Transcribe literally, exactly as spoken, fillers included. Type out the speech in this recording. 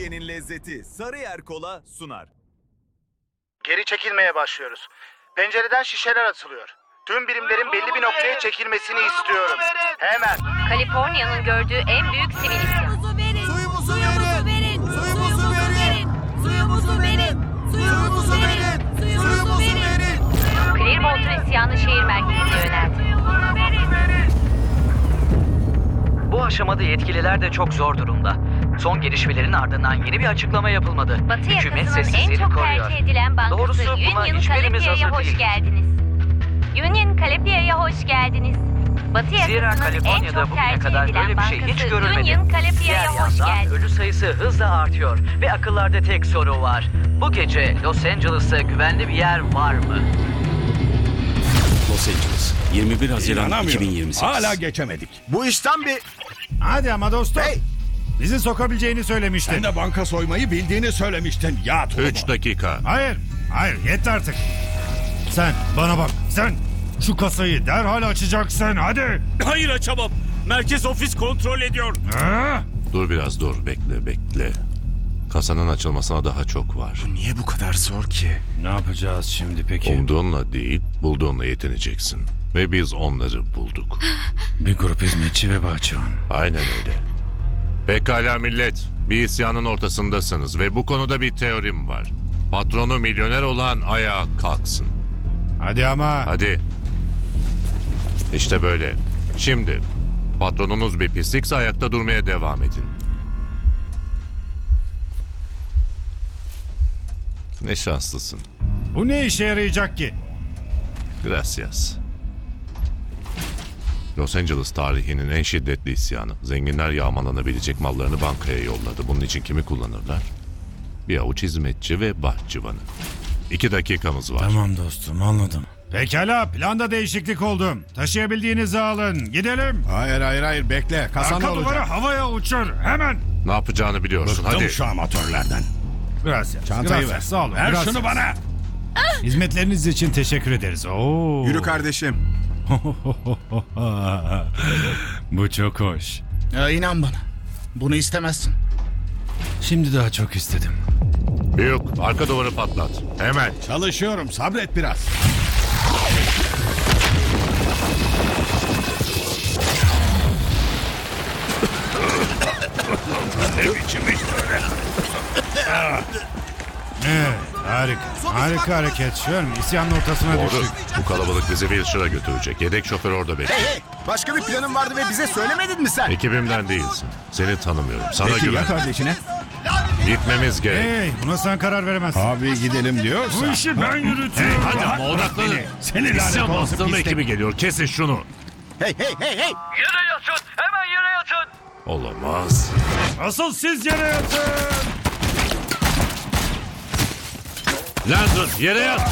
Türkiye'nin lezzeti Sarıyer Kola sunar. Geri çekilmeye başlıyoruz. Pencereden şişeler atılıyor. Tüm birimlerin belli bir noktaya çekilmesini istiyorum. Hemen. Kaliforniya'nın gördüğü en büyük sivil isyan. Suyumuzu verin! Suyumuzu verin! Suyumuzu verin! Suyumuzu verin! Suyumuzu verin! Clearwater isyanı şehir merkezine yöneldi. Bu aşamada yetkililer de çok zor durumda. Son gelişmelerin ardından yeni bir açıklama yapılmadı. Batı Hükümet yakasının en sessizliğini çok koruyor. tercih edilen bankası Doğrusu buna Union hiçbirimiz Calipia'ya hazır hoş değiliz. geldiniz. Union Calipia'ya hoş geldiniz. Batı Zira yakasının en Kaliforniya'da çok bugüne tercih kadar edilen böyle bir şey hiç bankası görülmedi. Union Diğer Calipia'ya hoş yandan geldiniz. ölü sayısı hızla artıyor ve akıllarda tek soru var. Bu gece Los Angeles'ta güvenli bir yer var mı? Los Angeles, yirmi bir Haziran İnanamıyorum. iki bin yirmi sekiz. Hala geçemedik. Bu işten bir... Hadi ama dostum. Hey! Bizi sokabileceğini söylemiştin. Sen de banka soymayı bildiğini söylemiştin. Ya Turbo. Üç dakika. Hayır, hayır yetti artık. Sen bana bak, sen şu kasayı derhal açacaksın hadi. Hayır, açamam. Merkez ofis kontrol ediyor. Ha? Dur biraz dur. Bekle bekle. Kasanın açılmasına daha çok var. Niye bu kadar zor ki? Ne yapacağız şimdi peki? Umduğunla değil, bulduğunla yetineceksin. Ve biz onları bulduk. Bir grup hizmetçi ve bahçıvan. Aynen öyle. Pekala millet. Bir isyanın ortasındasınız ve bu konuda bir teorim var. Patronu milyoner olan ayağa kalksın. Hadi ama. Hadi. İşte böyle. Şimdi patronunuz bir pislikse ayakta durmaya devam edin. Ne şanslısın. Bu ne işe yarayacak ki? Gracias. Los Angeles tarihinin en şiddetli isyanı. Zenginler yağmalanabilecek mallarını bankaya yolladı. Bunun için kimi kullanırlar? Bir avuç hizmetçi ve bahçıvanı. İki dakikamız var. Tamam dostum, anladım. Pekala, planda değişiklik oldu. Taşıyabildiğinizi alın. Gidelim. Hayır hayır hayır bekle. Kasa ne Arka olacak? duvarı havaya uçur. Hemen. Ne yapacağını biliyorsun. Bıktım Hadi. şu amatörlerden. Gracias. Çantayı Gracias. ver. Sağ olun. Ver Gracias. şunu bana. Hizmetleriniz için teşekkür ederiz. Oo. Yürü kardeşim. Bu çok hoş. Ya inan bana. Bunu istemezsin. Şimdi daha çok istedim. Büyük. Arka duvarı patlat. Hemen. Çalışıyorum. Sabret biraz. Ne biçim iş böyle? Evet, harika. Harika hareket. Şöyle isyanın ortasına Doğru. düştük. Bu kalabalık bizi Wilshire'a götürecek. Yedek şoför orada bekliyor. Hey hey! Başka bir planın vardı ve bize söylemedin mi sen? Ekibimden değilsin. Seni tanımıyorum. Sana Peki güven. ya kardeşine? Gitmemiz gerek. Hey, buna sen karar veremezsin. Abi gidelim diyorsa. Bu işi ben yürütüyorum. Hadi ama odaklanın. Seni lanet İsyan olası bastırma pislik. ekibi geliyor. Kesin şunu. Hey hey hey hey! Yere yatın! Hemen yere yatın! Olamaz. Asıl siz yere yatın. Landon yere yat.